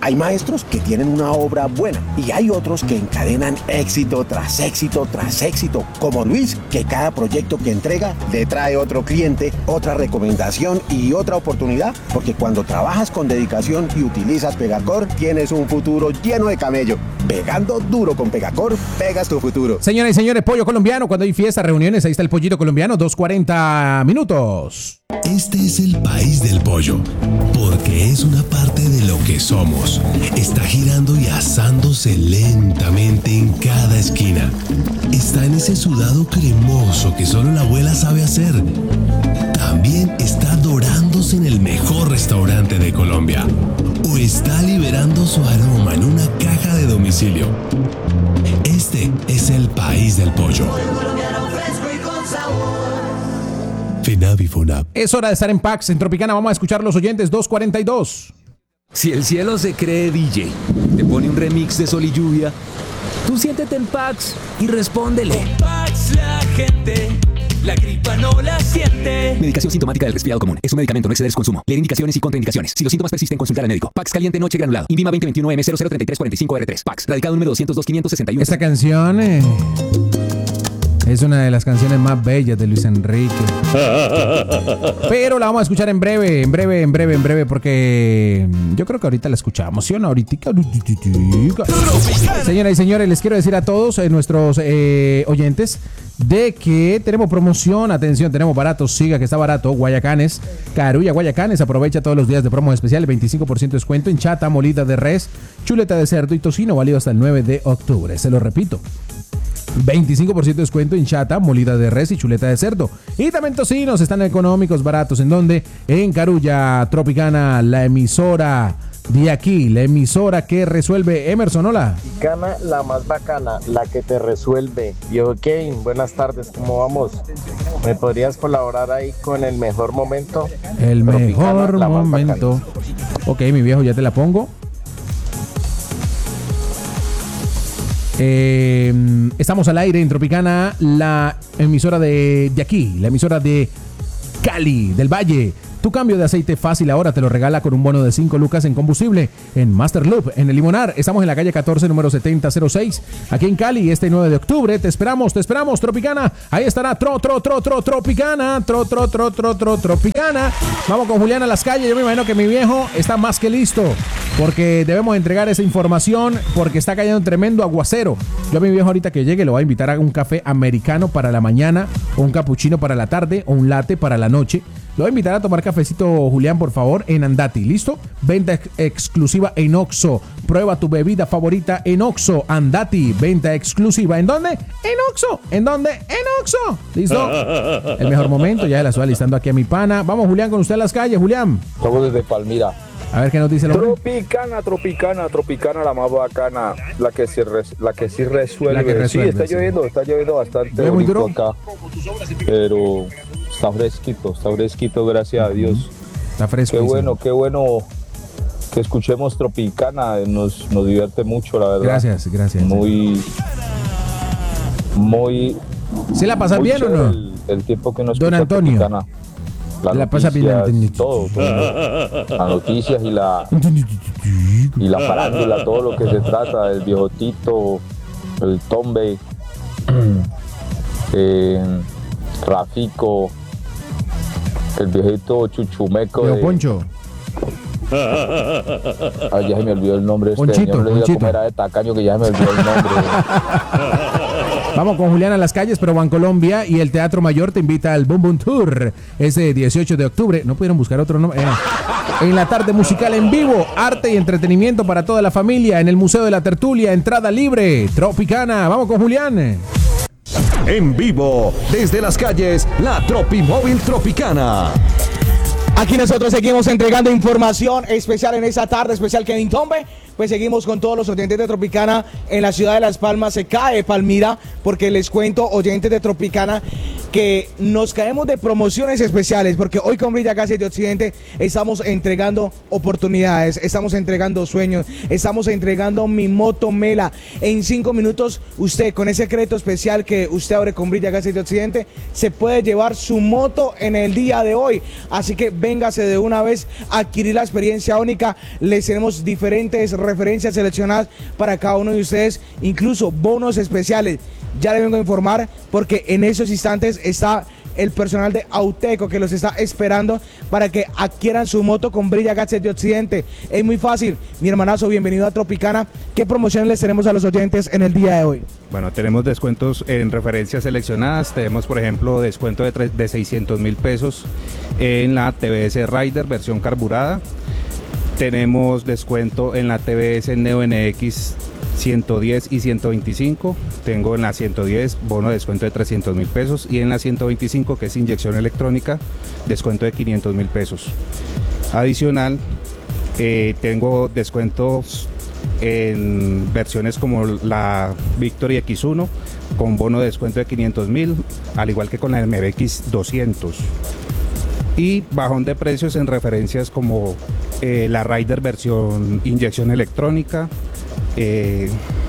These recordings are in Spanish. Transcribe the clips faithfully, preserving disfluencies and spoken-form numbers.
Hay maestros que tienen una obra buena y hay otros que encadenan éxito tras éxito tras éxito, como Luis, que cada proyecto que entrega le trae otro cliente, otra recomendación y otra oportunidad, porque cuando trabajas con dedicación y utilizas Pegacor, tienes un futuro lleno de camello. Pegando duro con Pegacor, pegas tu futuro. Señoras y señores, pollo colombiano, cuando hay fiestas, reuniones, ahí está el pollito colombiano, dos cuarenta minutos. Este es el país del pollo, porque es una parte de lo que somos. Está girando y asándose lentamente en cada esquina. Está en ese sudado cremoso que solo la abuela sabe hacer. También está dorándose en el mejor restaurante de Colombia. O está liberando su aroma en una caja de domicilio. Este es el país del pollo. FENAVI FONAP. Es hora de estar en Pax, en Tropicana. Vamos a escuchar a los oyentes, dos cuarenta y dos. Si el cielo se cree D J, te pone un remix de Sol y Lluvia, tú siéntete en Pax y respóndele. Con Pax la gente, la gripa no la siente. Medicación sintomática del resfriado común. Es un medicamento, no exceder su consumo. Leer indicaciones y contraindicaciones. Si los síntomas persisten, consultar al médico. Pax caliente noche granulado. Invima veinte veintiuno M cero cero treinta y tres cuarenta y cinco R tres. Pax. Radicado número doscientos dos quinientos sesenta y uno. Esta canción eh, es una de las canciones más bellas de Luis Enrique. Pero la vamos a escuchar en breve, en breve, en breve, en breve, porque yo creo que ahorita la escuchamos, ¿sí o no? Ahorita. Señoras y señores, les quiero decir a todos eh, nuestros eh, oyentes de que tenemos promoción. Atención, tenemos baratos. Siga que está barato. Guayacanes, Carulla Guayacanes. Aprovecha todos los días de promo especial. veinticinco por ciento de descuento en chata, molida de res, chuleta de cerdo y tocino, válido hasta el nueve de octubre. Se lo repito. veinticinco por ciento de descuento en chata, molida de res y chuleta de cerdo. Y también tocinos están económicos, baratos. ¿En dónde? En Carulla Tropicana, la emisora de aquí, la emisora que resuelve. Emerson, hola. Tropicana, la más bacana, la que te resuelve. Yo, Kevin, buenas tardes, ¿cómo vamos? ¿Me podrías colaborar ahí con el mejor momento? El Tropicana, mejor la más momento. Ok, mi viejo, ya te la pongo. Eh, estamos al aire en Tropicana, la emisora de, de aquí, la emisora de Cali, del Valle. Tu cambio de aceite fácil ahora te lo regala con un bono de cinco lucas en combustible en Master Loop, en el Limonar. Estamos en la calle catorce, número setenta cero seis, aquí en Cali, este nueve de octubre. Te esperamos, te esperamos, Tropicana. Ahí estará Tro, Tro, Tro, Tro, Tropicana. Tro, Tro, Tro, Tro, Tro, Tropicana. Vamos con Julián a las calles. Yo me imagino que mi viejo está más que listo, porque debemos entregar esa información, porque está cayendo un tremendo aguacero. Yo a mi viejo ahorita que llegue lo voy a invitar a un café americano para la mañana, o un cappuccino para la tarde, o un latte para la noche. Lo voy a invitar a tomar cafecito, Julián, por favor, en Andati, ¿listo? Venta ex- exclusiva en Oxxo. Prueba tu bebida favorita en Oxxo. Andati, venta exclusiva. ¿En dónde? En Oxxo. ¿En dónde? En Oxxo. ¿Listo? El mejor momento, ya la estoy alistando aquí a mi pana. Vamos, Julián, con usted a las calles, Julián. Estamos desde Palmira. A ver qué nos dice el hombre. Tropicana, Tropicana, Tropicana, la más bacana, la que sí, res, la que sí resuelve. La que resuelve, sí, está sí. lloviendo, está lloviendo bastante muy duro acá, pero está fresquito, está fresquito, gracias a Dios. Está fresco. Qué bueno, qué bueno que escuchemos Tropicana, nos, nos divierte mucho, la verdad. Gracias, gracias. Muy, muy. ¿Sí la pasas bien o no? El, el tiempo que nos Don Antonio. Tropicana. La la pasa bien, todo, todo, las noticias y la y la farándula, todo lo que se trata, el viejo Tito, el Tombe, eh, Rafico, el viejito Chuchumeco Leo de Poncho. Ay, ya se me olvidó el nombre de este Ponchito, señor, le digo Ponchito. cómo era de tacaño que ya se me olvidó el nombre. Vamos con Julián a las calles, pero Bancolombia y el Teatro Mayor te invita al Boom Boom Tour ese dieciocho de octubre. No pudieron buscar otro nombre. Eh. En la tarde musical en vivo, arte y entretenimiento para toda la familia en el Museo de la Tertulia, entrada libre, Tropicana. Vamos con Julián. En vivo, desde las calles, la Tropimóvil Tropicana. Aquí nosotros seguimos entregando información especial en esta tarde, especial Kevin Tombe, pues seguimos con todos los oyentes de Tropicana en la ciudad de Las Palmas. Se cae Palmira, porque les cuento, oyentes de Tropicana, que nos caemos de promociones especiales, porque hoy con Brilla Gas de Occidente estamos entregando oportunidades, estamos entregando sueños, estamos entregando mi moto Mela. En cinco minutos, usted con ese crédito especial que usted abre con Brilla Gas de Occidente, se puede llevar su moto en el día de hoy. Así que véngase de una vez a adquirir la experiencia única. Les tenemos diferentes referencias seleccionadas para cada uno de ustedes, incluso bonos especiales. Ya le vengo a informar porque en esos instantes está el personal de Auteco que los está esperando para que adquieran su moto con Brilla Gadgets de Occidente. Es muy fácil. Mi hermanazo, bienvenido a Tropicana. ¿Qué promociones les tenemos a los oyentes en el día de hoy? Bueno, tenemos descuentos en referencias seleccionadas. Tenemos, por ejemplo, descuento de, de seiscientos mil pesos en la T V S Rider versión carburada. Tenemos descuento en la T V S Neo N X ciento diez y ciento veinticinco. Tengo en la ciento diez bono de descuento de trescientos mil pesos y en la ciento veinticinco, que es inyección electrónica, descuento de quinientos mil pesos. Adicional, eh, tengo descuentos en versiones como la Victory X uno con bono de descuento de quinientos mil, al igual que con la M B X doscientos. Y bajón de precios en referencias como eh, la Rider versión inyección electrónica, eh,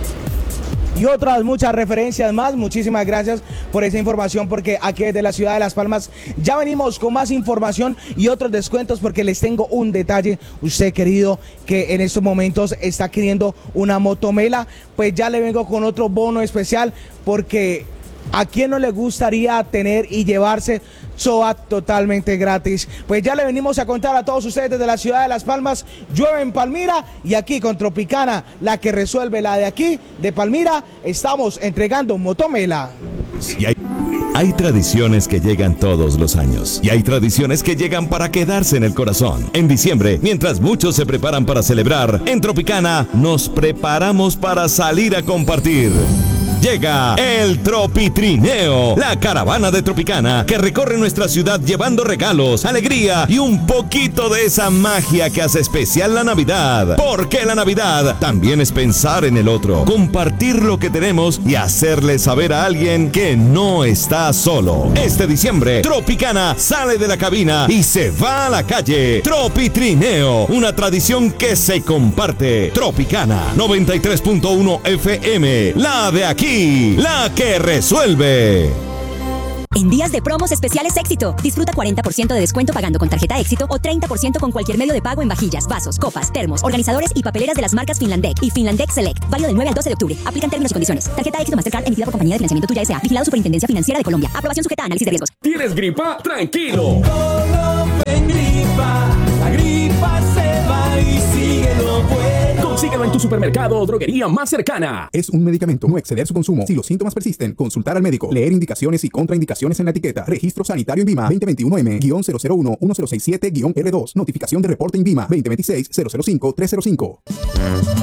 y otras muchas referencias más. Muchísimas gracias por esa información, porque aquí desde la ciudad de Las Palmas ya venimos con más información y otros descuentos, porque les tengo un detalle. Usted, querido, que en estos momentos está queriendo una moto Mela, pues ya le vengo con otro bono especial, porque ¿a quién no le gustaría tener y llevarse S O A T totalmente gratis? Pues ya le venimos a contar a todos ustedes desde la ciudad de Las Palmas. Llueve en Palmira y aquí con Tropicana, la que resuelve, la de aquí, de Palmira, estamos entregando Motomela. Y hay, hay tradiciones que llegan todos los años y hay tradiciones que llegan para quedarse en el corazón. En diciembre, mientras muchos se preparan para celebrar, en Tropicana nos preparamos para salir a compartir. Llega el Tropitrineo, la caravana de Tropicana que recorre nuestra ciudad llevando regalos, alegría y un poquito de esa magia que hace especial la Navidad. Porque la Navidad también es pensar en el otro, compartir lo que tenemos y hacerle saber a alguien que no está solo. Este diciembre, Tropicana sale de la cabina y se va a la calle. Tropitrineo, una tradición que se comparte. Tropicana noventa y tres punto uno F M, la de aquí, la que resuelve. En días de promos especiales Éxito, disfruta cuarenta por ciento de descuento pagando con tarjeta Éxito o treinta por ciento con cualquier medio de pago en vajillas, vasos, copas, termos, organizadores y papeleras de las marcas Finlandec y Finlandec Select. Válido del nueve al doce de octubre. Aplican términos y condiciones. Tarjeta Éxito Mastercard emitida por Compañía de Financiamiento Tuya S A. Vigilado Superintendencia Financiera de Colombia. Aprobación sujeta a análisis de riesgos. ¿Tienes gripa? Tranquilo. Todo en gripa. La gripa se va y sigue lo bueno. Consíguelo en tu supermercado o droguería más cercana. Es un medicamento. No exceder su consumo. Si los síntomas persisten, consultar al médico. Leer indicaciones y contraindicaciones en la etiqueta. Registro Sanitario INVIMA veinte veintiuno M cero cero uno uno cero seis siete R dos. Notificación de reporte INVIMA veinte veintiséis cero cero cinco tres cero cinco.